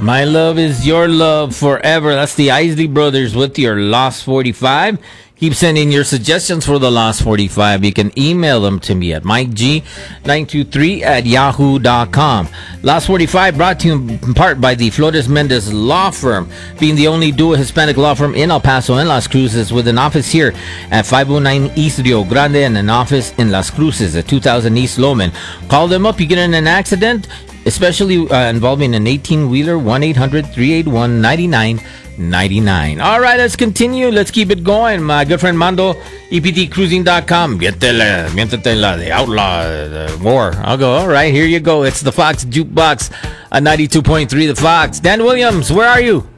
My love is your love forever. That's the Isley Brothers with your Lost 45. Keep sending your suggestions for the Lost 45. You can email them to me at mikeg923@yahoo.com. Lost 45 brought to you in part by the Flores Mendez Law Firm, being the only dual Hispanic law firm in El Paso and Las Cruces, with an office here at 509 East Rio Grande and an office in Las Cruces at 2000 East Loman. Call them up. You get in an accident, especially involving an 18-wheeler, 1-800-381-9999. All right, let's continue. Let's keep it going. My good friend Mando, EPTcruising.com. Miéntete la de outlaw, the war. I'll go, all right, here you go. It's the Fox Jukebox, 92.3 The Fox. Dan Williams, where are you?